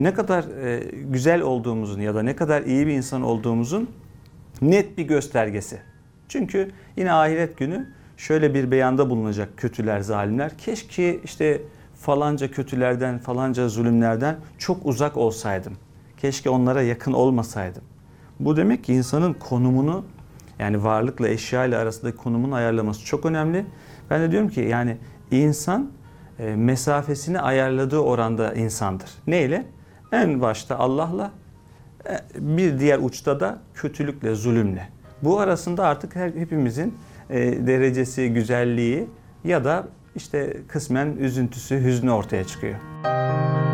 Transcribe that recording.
Ne kadar güzel olduğumuzun ya da ne kadar iyi bir insan olduğumuzun net bir göstergesi. Çünkü yine ahiret günü şöyle bir beyanda bulunacak kötüler, zalimler. Keşke işte falanca kötülerden, falanca zulümlerden çok uzak olsaydım. Keşke onlara yakın olmasaydım. Bu demek ki insanın konumunu, yani varlıkla eşya ile arasındaki konumunu ayarlaması çok önemli. Ben de diyorum ki yani insan mesafesini ayarladığı oranda insandır. Neyle? En başta Allah'la, bir diğer uçta da kötülükle, zulümle. Bu arasında artık hepimizin derecesi, güzelliği ya da işte kısmen üzüntüsü, hüznü ortaya çıkıyor.